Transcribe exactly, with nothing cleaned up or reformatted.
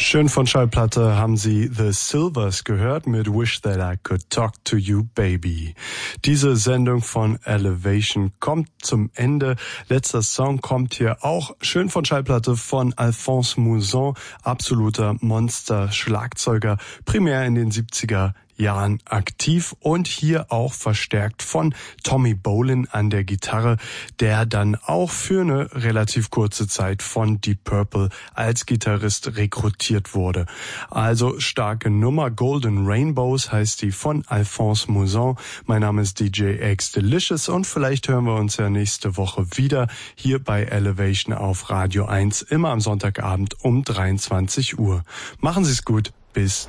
Schön von Schallplatte haben Sie The Silvers gehört mit Wish That I Could Talk to You Baby. Diese Sendung von Elevation kommt zum Ende. Letzter Song kommt hier auch schön von Schallplatte von Alphonse Mouzon, absoluter Monster-Schlagzeuger, primär in den siebziger Jahren aktiv und hier auch verstärkt von Tommy Bolin an der Gitarre, der dann auch für eine relativ kurze Zeit von Deep Purple als Gitarrist rekrutiert wurde. Also starke Nummer. Golden Rainbows heißt die von Alphonse Mouzon. Mein Name ist D J X Delicious und vielleicht hören wir uns ja nächste Woche wieder hier bei Elevation auf Radio eins, immer am Sonntagabend um dreiundzwanzig Uhr. Machen Sie es gut. Bis